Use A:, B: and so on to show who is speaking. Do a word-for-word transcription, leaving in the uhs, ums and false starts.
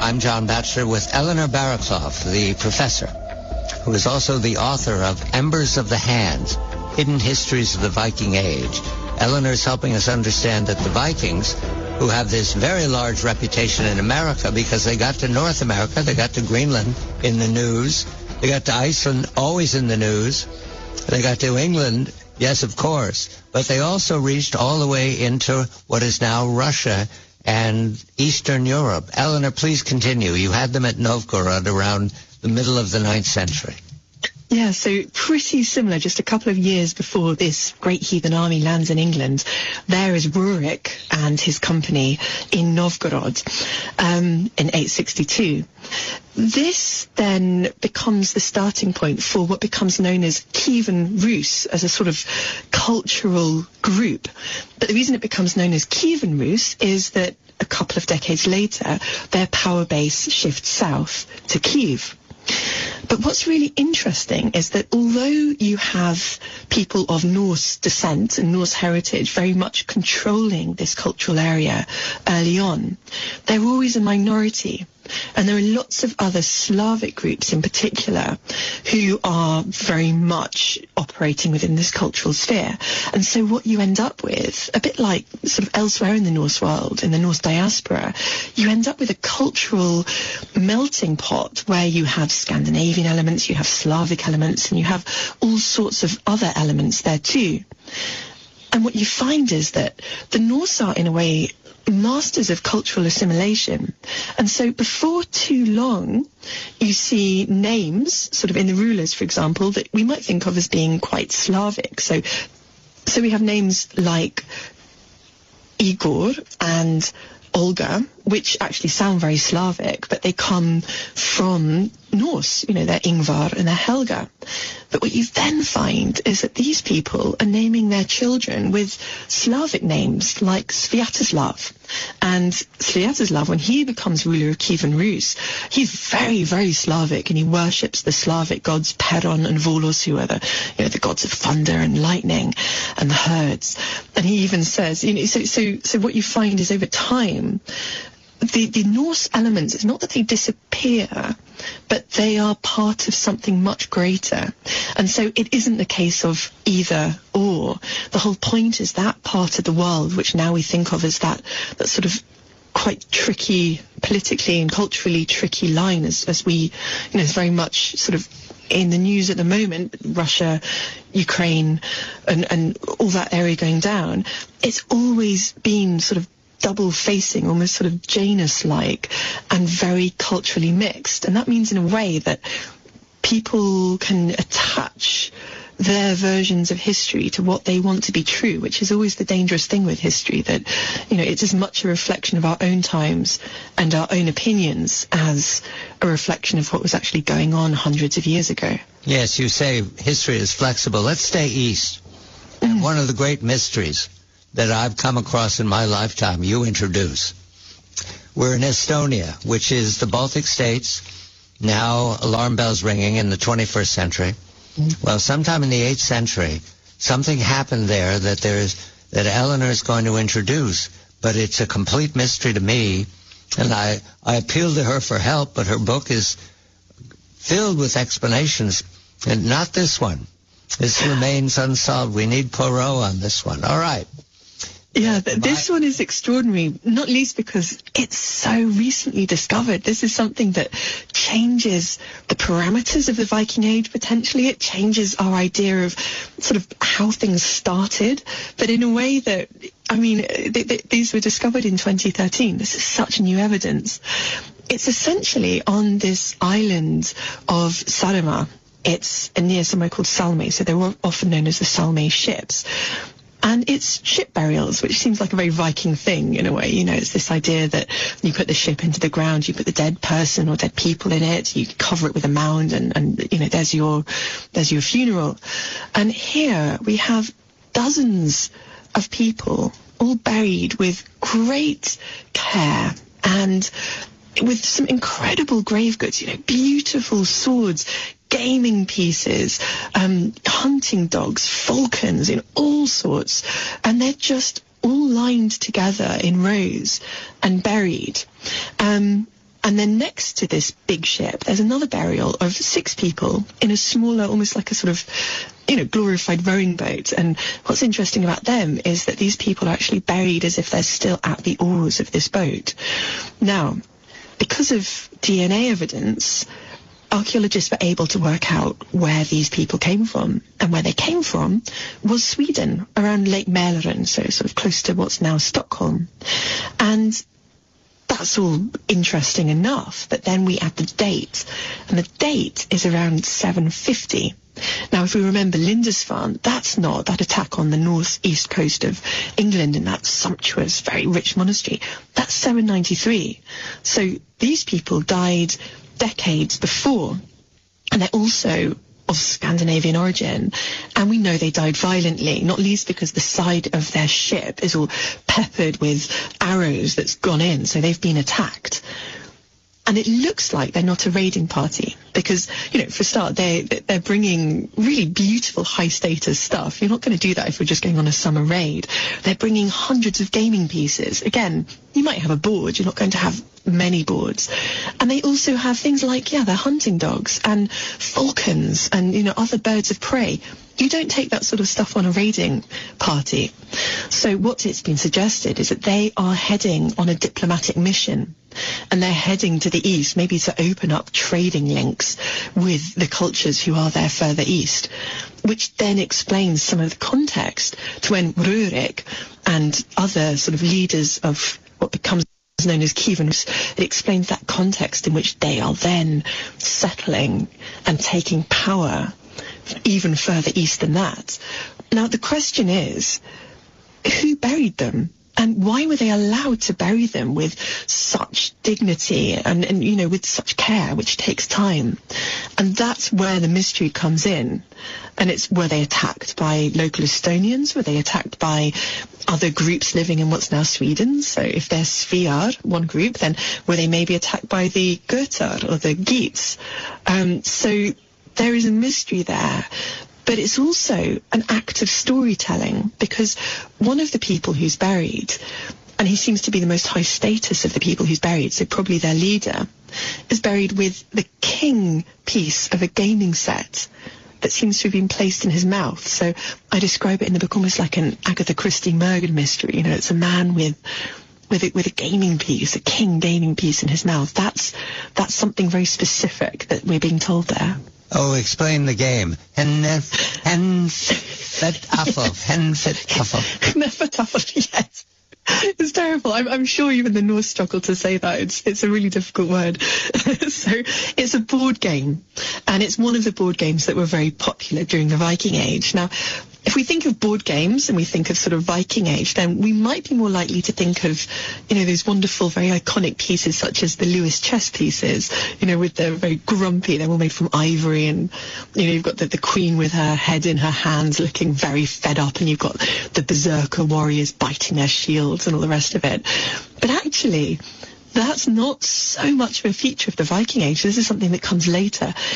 A: I'm John Batchelor with Eleanor Baraklov, the professor, who is also the author of Embers of the Hand, Hidden Histories of the Viking Age. Eleanor is helping us understand that the Vikings, who have this very large reputation in America because they got to North America, they got to Greenland in the news, they got to Iceland always in the news, they got to England, yes, of course, but they also reached all the way into what is now Russia and Eastern Europe. Eleanor, please continue. You had them at Novgorod around the middle of the ninth century.
B: Yeah, so pretty similar, just a couple of years before this great heathen army lands in England. There is Rurik and his company in Novgorod um, in eight sixty-two. This then becomes the starting point for what becomes known as Kievan Rus, as a sort of cultural group. But the reason it becomes known as Kievan Rus is that a couple of decades later, their power base shifts south to Kiev. But what's really interesting is that although you have people of Norse descent and Norse heritage very much controlling this cultural area early on, they're always a minority. And there are lots of other Slavic groups in particular who are very much operating within this cultural sphere. And so what you end up with, a bit like sort of elsewhere in the Norse world, in the Norse diaspora, you end up with a cultural melting pot where you have Scandinavian elements, you have Slavic elements, and you have all sorts of other elements there too. And what you find is that the Norse are, in a way, masters of cultural assimilation. And so before too long, you see names, sort of in the rulers, for example, that we might think of as being quite Slavic. So, so we have names like Igor and Olga, which actually sound very Slavic, but they come from Norse. You know, they're Ingvar and they're Helga. But what you then find is that these people are naming their children with Slavic names like Sviatoslav. And Sviatoslav, when he becomes ruler of Kievan Rus, he's very, very Slavic, and he worships the Slavic gods Perun and Volos, who are the, you know, the gods of thunder and lightning and the herds. And he even says, you know, so, so, so what you find is over time, The, the Norse elements, it's not that they disappear, but they are part of something much greater. And so it isn't the case of either or. The whole point is that part of the world, which now we think of as that, that sort of quite tricky, politically and culturally tricky line, as, as we, you know, it's very much sort of in the news at the moment, Russia, Ukraine, and, and all that area going down. It's always been sort of double-facing, almost sort of Janus-like, and very culturally mixed. And that means in a way that people can attach their versions of history to what they want to be true, which is always the dangerous thing with history, that, you know, it's as much a reflection of our own times and our own opinions as a reflection of what was actually going on hundreds of years ago.
A: Yes, you say history is flexible. Let's stay east. Mm. And one of the great mysteries that I've come across in my lifetime, you introduce. We're in Estonia, which is the Baltic states, now alarm bells ringing in the twenty-first century. Mm-hmm. Well, sometime in the eighth century, something happened there that there's that Eleanor is going to introduce, but it's a complete mystery to me, and I, I appeal to her for help, but her book is filled with explanations, and not this one. This remains unsolved. We need Poirot on this one. All right.
B: Yeah, th- this one is extraordinary, not least because it's so recently discovered. This is something that changes the parameters of the Viking Age, potentially. It changes our idea of sort of how things started, but in a way that, I mean, th- th- these were discovered in twenty thirteen. This is such new evidence. It's essentially on this island of Saaremaa. It's near somewhere called Salme, so they're often known as the Salme ships. And it's ship burials, which seems like a very Viking thing in a way. You know, it's this idea that you put the ship into the ground, you put the dead person or dead people in it, you cover it with a mound, and, and you know, there's your, there's your funeral. And here we have dozens of people all buried with great care and with some incredible grave goods, you know, beautiful swords, gaming pieces, um, hunting dogs, falcons, in all sorts. And they're just all lined together in rows and buried. Um, And then next to this big ship, there's another burial of six people in a smaller, almost like a sort of, you know, glorified rowing boat. And what's interesting about them is that these people are actually buried as if they're still at the oars of this boat. Now, because of D N A evidence, archaeologists were able to work out where these people came from. And where they came from was Sweden, around Lake Mälaren, so sort of close to what's now Stockholm. And that's all interesting enough, but then we add the date, and the date is around seven fifty. Now, if we remember Lindisfarne, that's not that attack on the northeast coast of England in that sumptuous, very rich monastery. That's seven ninety-three. So these people died decades before, and they're also of Scandinavian origin, and we know they died violently, not least because the side of their ship is all peppered with arrows that's gone in, so they've been attacked. And it looks like they're not a raiding party because, you know, for a start, they, they're bringing really beautiful high-status stuff. You're not going to do that if we're just going on a summer raid. They're bringing hundreds of gaming pieces. Again, you might have a board. You're not going to have many boards. And they also have things like, yeah, they're hunting dogs and falcons and, you know, other birds of prey. You don't take that sort of stuff on a raiding party. So what it's been suggested is that they are heading on a diplomatic mission, and they're heading to the east, maybe to open up trading links with the cultures who are there further east, which then explains some of the context to when Rurik and other sort of leaders of what becomes known as Kievan, it explains that context in which they are then settling and taking power even further east than that. Now, the question is, who buried them? And why were they allowed to bury them with such dignity and, and, you know, with such care, which takes time? And that's where the mystery comes in. And it's, were they attacked by local Estonians? Were they attacked by other groups living in what's now Sweden? So if they're Sviar, one group, then were they maybe attacked by the Götar or the Geats? Um, so there is a mystery there. But it's also an act of storytelling, because one of the people who's buried, and he seems to be the most high status of the people who's buried, so probably their leader, is buried with the king piece of a gaming set that seems to have been placed in his mouth. So I describe it in the book almost like an Agatha Christie Mergen mystery. You know, it's a man with with a, with a gaming piece, a king gaming piece in his mouth. That's that's something very specific that we're being told there.
A: Oh, explain the game. Hennef, Henfet Affel, Henfet Affel.
B: Henfet Affel, yes. It's terrible. I'm, I'm sure even the Norse struggle to say that. It's it's a really difficult word. So it's a board game, and it's one of the board games that were very popular during the Viking Age. Now, if we think of board games and we think of sort of Viking Age, then we might be more likely to think of, you know, those wonderful, very iconic pieces such as the Lewis chess pieces, you know, with the very grumpy, they're all made from ivory, and, you know, you've got the, the queen with her head in her hands looking very fed up, and you've got the berserker warriors biting their shields and all the rest of it. But actually, that's not so much of a feature of the Viking Age. This is something that comes later.